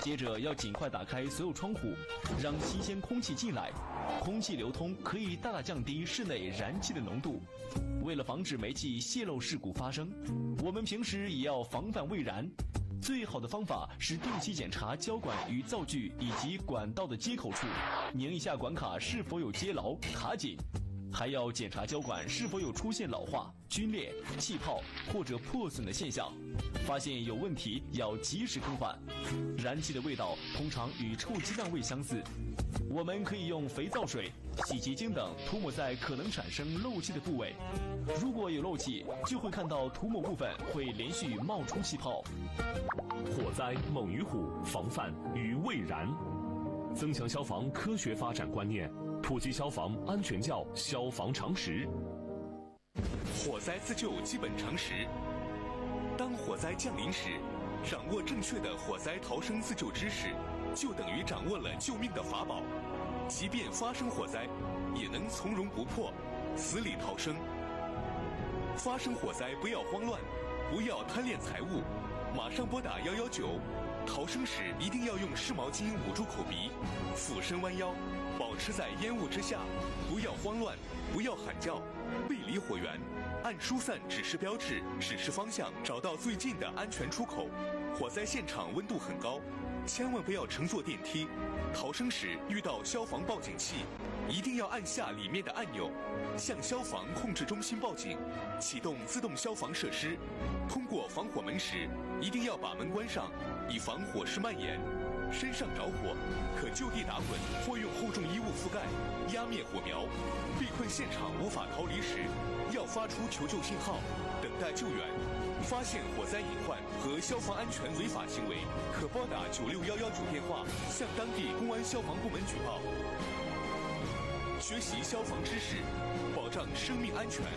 接着要尽快打开所有窗户，让新鲜空气进来。空气流通可以大大降低室内燃气的浓度。为了防止煤气泄漏事故发生，我们平时也要防范未燃。最好的方法是定期检查胶管与灶具以及管道的接口处，拧一下管卡是否有接牢、卡紧。还要检查胶管是否有出现老化、皲裂、气泡或者破损的现象，发现有问题要及时更换。燃气的味道通常与臭鸡蛋味相似，我们可以用肥皂水、洗洁精等涂抹在可能产生漏气的部位。如果有漏气，就会看到涂抹部分会连续冒出气泡。 火灾猛于虎，防范于未然。增强消防科学发展观念，普及消防安全教消防常识。 火灾自救基本常识：当火灾降临时，掌握正确的火灾逃生自救知识，就等于掌握了救命的法宝。即便发生火灾，也能从容不迫，死里逃生。发生火灾不要慌乱，不要贪恋财物，马上拨打119。逃生时一定要用湿毛巾捂住口鼻，俯身弯腰，保持在烟雾之下，不要慌乱，不要喊叫，背离火源，按疏散指示标志指示方向，找到最近的安全出口。火灾现场温度很高，千万不要乘坐电梯。逃生时遇到消防报警器，一定要按下里面的按钮，向消防控制中心报警，启动自动消防设施。通过防火门时，一定要把门关上，以防火势蔓延。身上着火，可就地打滚或用厚重衣物覆盖，压灭火苗。被困现场无法逃离时，要发出求救信号，等待救援。发现火灾隐患和消防安全违法行为，可拨打96119电话向当地公安消防部门举报。学习消防知识，保障生命安全。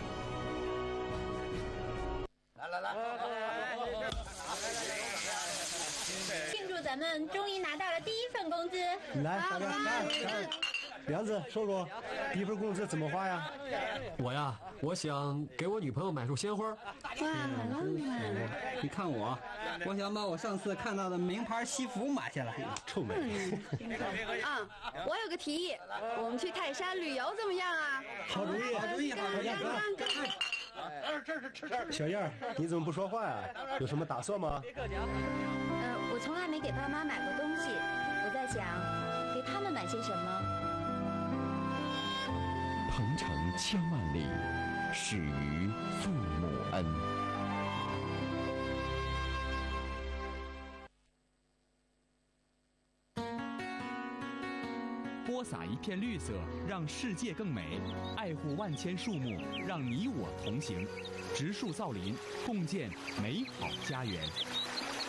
庆祝咱们终于拿到了第一份工资！ 来，大哥，来，梁子说说，第一份工资怎么花呀？ 我想给我女朋友买束鲜花。 哇，好浪漫！ 你看我想把我上次看到的名牌西服买下来。 臭美！ 我有个提议，我们去泰山旅游怎么样啊？ 好主意，好主意，好样子！小燕，你怎么不说话呀？有什么打算吗？ 我从来没给爸妈买过东西，我在想给他们买些什么。 鹏程千万里，始于父母恩。 播撒一片绿色，让世界更美；爱护万千树木，让你我同行。植树造林，共建美好家园。